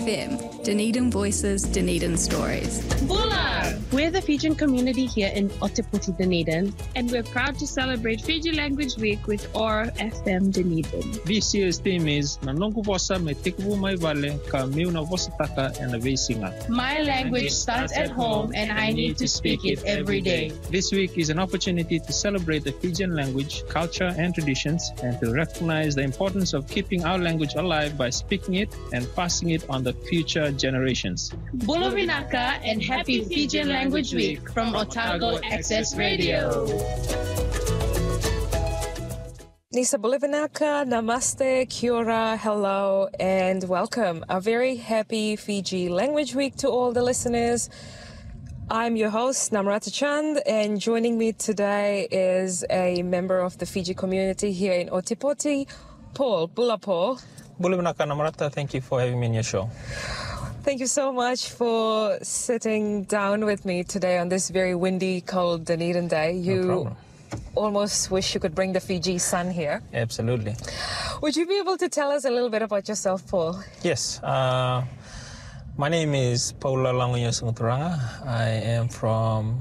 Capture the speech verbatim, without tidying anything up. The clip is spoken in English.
F M, Dunedin Voices, Dunedin Stories. Bula! We're the Fijian community here in Ōtepoti, Dunedin, and we're proud to celebrate Fiji Language Week with O R F M Dunedin. This year's theme is Nanongu vosa me tikubu mai vale ka miuna vosa taka and a vesinga. My language starts at home and I need to speak it every day. This week is an opportunity to celebrate the Fijian language, culture and traditions, and to recognize the importance of keeping our language alive by speaking it and passing it on the future generations. Bula vinaka and happy Fijian Language Week from Otago Access Radio. Nisa Bolivanaka, namaste, kia ora, hello, and welcome. A very happy Fiji Language Week to all the listeners. I'm your host, Namrata Chand, and joining me today is a member of the Fiji community here in Ōtepoti, Paul. Bula Paul. Bolivanaka Namrata, thank you for having me on your show. Thank you so much for sitting down with me today on this very windy, cold Dunedin day. You No problem. almost wish you could bring the Fiji sun here. Absolutely. Would you be able to tell us a little bit about yourself, Paul? Yes. Uh, my name is Paula Langoya Sungaturanga. I am from